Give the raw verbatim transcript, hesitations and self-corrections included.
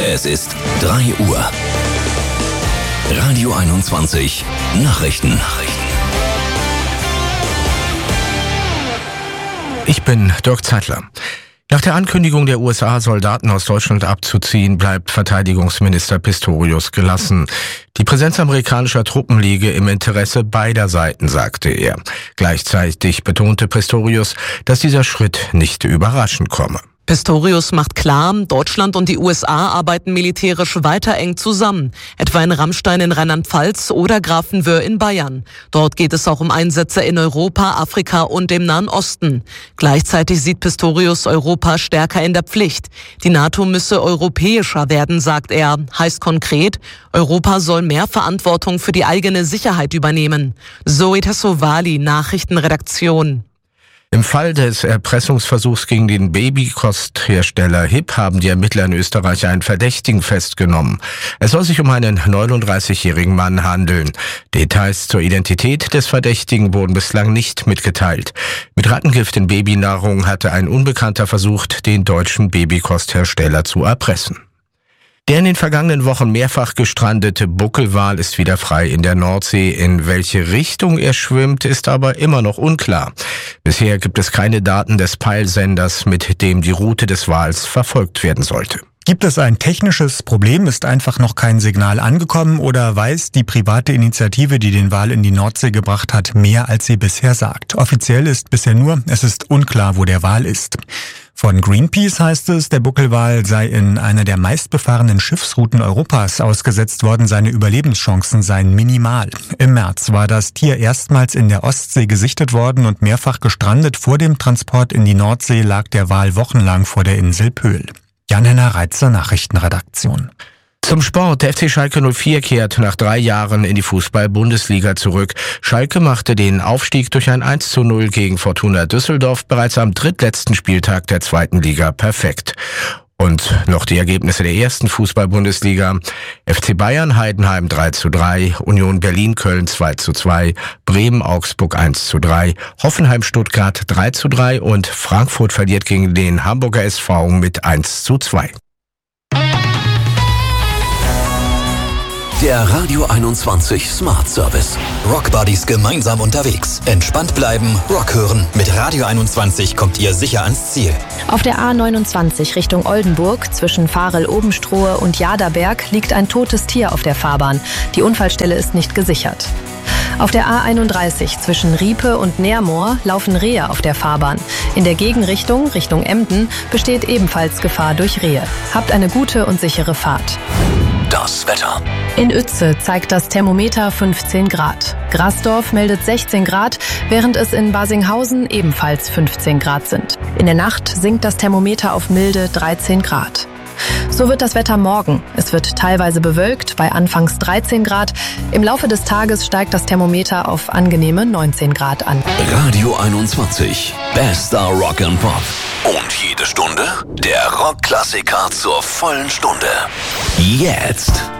Es ist drei Uhr. Radio einundzwanzig Nachrichten. Ich bin Dirk Zeitler. Nach der Ankündigung der U S A, Soldaten aus Deutschland abzuziehen, bleibt Verteidigungsminister Pistorius gelassen. Die Präsenz amerikanischer Truppen liege im Interesse beider Seiten, sagte er. Gleichzeitig betonte Pistorius, dass dieser Schritt nicht überraschend komme. Pistorius macht klar, Deutschland und die U S A arbeiten militärisch weiter eng zusammen, etwa in Ramstein in Rheinland-Pfalz oder Grafenwöhr in Bayern. Dort geht es auch um Einsätze in Europa, Afrika und dem Nahen Osten. Gleichzeitig sieht Pistorius Europa stärker in der Pflicht. Die NATO müsse europäischer werden, sagt er. Heißt konkret, Europa soll mehr Verantwortung für die eigene Sicherheit übernehmen. Zoe Tassovali, Nachrichtenredaktion. Im Fall des Erpressungsversuchs gegen den Babykosthersteller H I P haben die Ermittler in Österreich einen Verdächtigen festgenommen. Es soll sich um einen neununddreißigjährigen Mann handeln. Details zur Identität des Verdächtigen wurden bislang nicht mitgeteilt. Mit Rattengift in Babynahrung hatte ein Unbekannter versucht, den deutschen Babykosthersteller zu erpressen. Der in den vergangenen Wochen mehrfach gestrandete Buckelwal ist wieder frei in der Nordsee. In welche Richtung er schwimmt, ist aber immer noch unklar. Bisher gibt es keine Daten des Peilsenders, mit dem die Route des Wals verfolgt werden sollte. Gibt es ein technisches Problem? Ist einfach noch kein Signal angekommen oder weiß die private Initiative, die den Wal in die Nordsee gebracht hat, mehr als sie bisher sagt? Offiziell ist bisher nur, es ist unklar, wo der Wal ist. Von Greenpeace heißt es, der Buckelwal sei in einer der meistbefahrenen Schiffsrouten Europas ausgesetzt worden. Seine Überlebenschancen seien minimal. Im März war das Tier erstmals in der Ostsee gesichtet worden und mehrfach gestrandet. Vor dem Transport in die Nordsee lag der Wal wochenlang vor der Insel Pöhl. Jan-Henner Reitzer, Nachrichtenredaktion. Zum Sport. Der F C Schalke null vier kehrt nach drei Jahren in die Fußball-Bundesliga zurück. Schalke machte den Aufstieg durch ein eins zu null gegen Fortuna Düsseldorf bereits am drittletzten Spieltag der zweiten Liga perfekt. Und noch die Ergebnisse der ersten Fußball-Bundesliga. F C Bayern Heidenheim drei zu drei, Union Berlin Köln zwei zu zwei, Bremen Augsburg eins zu drei, Hoffenheim Stuttgart drei zu drei und Frankfurt verliert gegen den Hamburger S V mit eins zu zwei. Der Radio einundzwanzig Smart Service. Rock Buddies gemeinsam unterwegs. Entspannt bleiben, Rock hören. Mit Radio einundzwanzig kommt ihr sicher ans Ziel. Auf der A neunundzwanzig Richtung Oldenburg zwischen Farel-Obenstrohe und Jaderberg liegt ein totes Tier auf der Fahrbahn. Die Unfallstelle ist nicht gesichert. Auf der A einunddreißig zwischen Riepe und Neermoor laufen Rehe auf der Fahrbahn. In der Gegenrichtung, Richtung Emden, besteht ebenfalls Gefahr durch Rehe. Habt eine gute und sichere Fahrt. Das Wetter. In Uetze zeigt das Thermometer fünfzehn Grad. Grasdorf meldet sechzehn Grad, während es in Basinghausen ebenfalls fünfzehn Grad sind. In der Nacht sinkt das Thermometer auf milde dreizehn Grad. So wird das Wetter morgen. Es wird teilweise bewölkt, bei anfangs dreizehn Grad. Im Laufe des Tages steigt das Thermometer auf angenehme neunzehn Grad an. Radio einundzwanzig. Bester Rock and Pop. Und jede Stunde der Rockklassiker zur vollen Stunde. Jetzt.